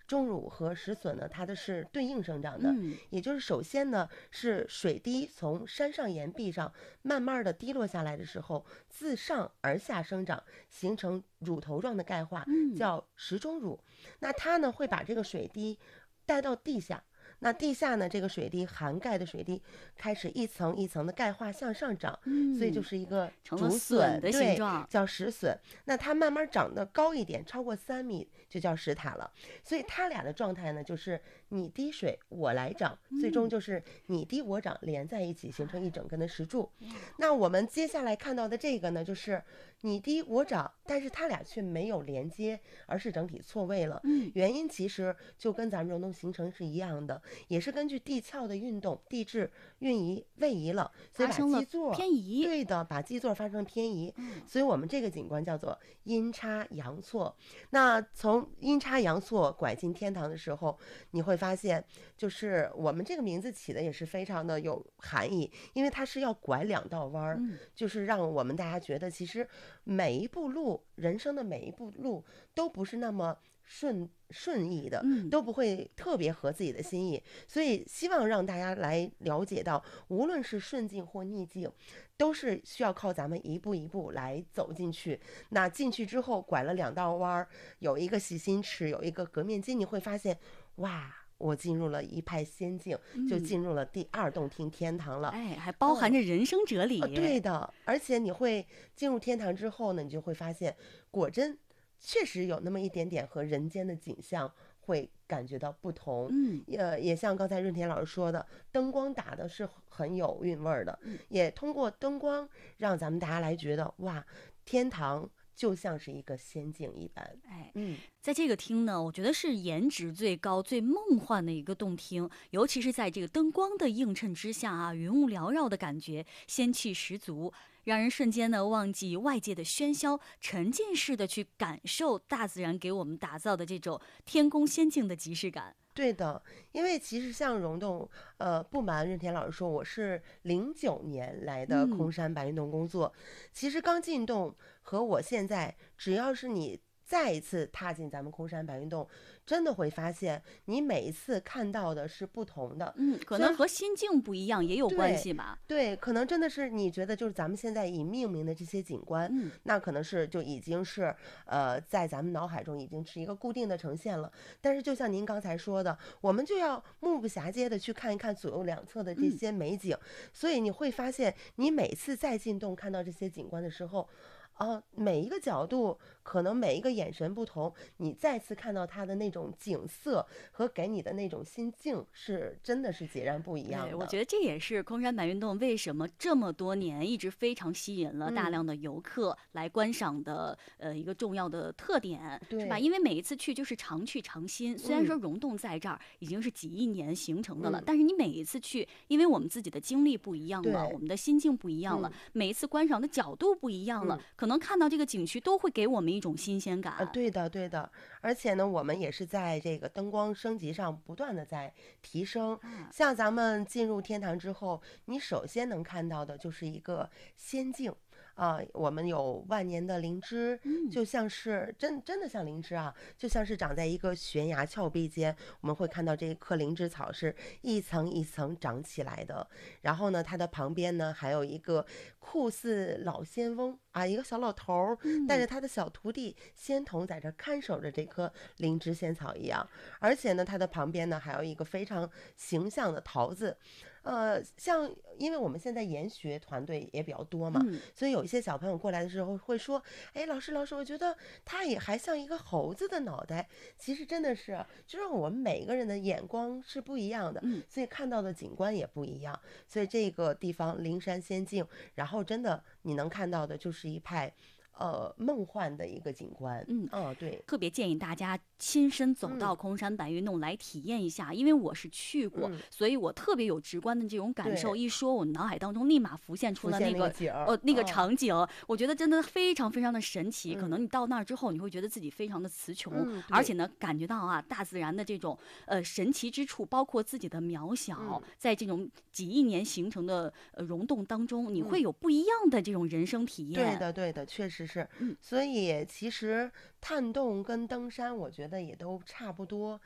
钟乳和石笋呢，它的是对应生长的，也就是首先呢是水滴从山上岩壁上慢慢的滴落下来的时候，自上而下生长，形成乳头状的钙化，叫石钟乳。那它呢会把这个水滴带到地下。那地下呢，这个水滴含钙的水滴开始一层一层的钙化向上涨，所以就是一个竹笋的形状， 对，叫石笋。那它慢慢长得高一点，超过3米就叫石塔了。所以它俩的状态呢，就是你滴水我来长，最终就是你滴我长连在一起，形成一整根的石柱。那我们接下来看到的这个呢，就是你滴我长，但是它俩却没有连接，而是整体错位了。原因其实就跟咱们溶洞形成是一样的。也是根据地壳的运动、地质运移、位移了，所以把基座偏移。 对的，把基座发生偏移。所以我们这个景观叫做阴差阳错。那从阴差阳错拐进天堂的时候，你会发现，就是我们这个名字起的也是非常的有含义，因为它是要拐2道弯，就是让我们大家觉得，其实每一步路，人生的每一步路都不是那么顺意的，都不会特别合自己的心意，所以希望让大家来了解到，无论是顺境或逆境，都是需要靠咱们一步一步来走进去。那进去之后拐了2道弯，有一个洗心池，有一个革面筋，你会发现，哇，我进入了一派仙境，就进入了第2洞庭天堂了。 还包含着人生哲理。 对的，而且你会进入天堂之后呢，你就会发现，果真确实有那么一点点和人间的景象会感觉到不同。也像刚才润田老师说的，灯光打的是很有韵味的，也通过灯光让咱们大家来觉得，哇，天堂就像是一个仙境一般。 在这个厅呢，我觉得是颜值最高、最梦幻的一个洞厅，尤其是在这个灯光的映衬之下啊，云雾缭绕的感觉，仙气十足，让人瞬间呢忘记外界的喧嚣，沉浸式的去感受大自然给我们打造的这种天宫仙境的即视感。 对的，因为其实像溶洞，不瞒润田老师说，我是09年来的空山白云洞工作。其实刚进洞和我现在，只要是你再一次踏进咱们空山白云洞，真的会发现你每一次看到的是不同的。 可能和心境不一样也有关系吧。 对，可能真的是你觉得就是咱们现在以命名的这些景观，那可能是就已经是在咱们脑海中已经是一个固定的呈现了。但是就像您刚才说的，我们就要目不暇接的去看一看左右两侧的这些美景，所以你会发现，你每次再进洞看到这些景观的时候，每一个角度，可能每一个眼神不同，你再次看到它的那种景色和给你的那种心境，是真的是截然不一样的。 我觉得这也是空山白云洞为什么这么多年一直非常吸引了大量的游客来观赏的一个重要的特点，是吧？因为每一次去就是常去常新。虽然说溶洞在这儿已经是几亿年形成的了，但是你每一次去，因为我们自己的经历不一样了，我们的心境不一样了，每一次观赏的角度不一样了，可能看到这个景区都会给我们一种新鲜感。 对的，对的。而且呢，我们也是在这个灯光升级上不断的在提升。像咱们进入天堂之后，你首先能看到的就是一个仙境。我们有万年的灵芝，就像是真的像灵芝啊，就像是长在一个悬崖峭壁间。我们会看到这一棵灵芝草是一层一层长起来的，然后呢，它的旁边呢还有一个酷似老仙翁一个小老头带着他的小徒弟仙童在这看守着这棵灵芝仙草一样。而且呢，它的旁边呢还有一个非常形象的桃子。像因为我们现在研学团队也比较多嘛，所以有一些小朋友过来的时候会说，老师，我觉得他也还像一个猴子的脑袋。其实真的是，就是我们每个人的眼光是不一样的，所以看到的景观也不一样。所以这个地方灵山仙境，然后真的你能看到的就是一派梦幻的一个景观。对， 特别建议大家亲身走到空山白云洞来体验一下，因为我是去过，所以我特别有直观的这种感受。一说，我脑海当中立马浮现出了那个场景，我觉得真的非常非常的神奇。可能你到那儿之后，你会觉得自己非常的词穷，而且呢，感觉到大自然的这种神奇之处，包括自己的渺小，在这种几亿年形成的溶洞当中，你会有不一样的这种人生体验。 对的，对的，确实是。所以其实探洞跟登山，我觉得也都差不多，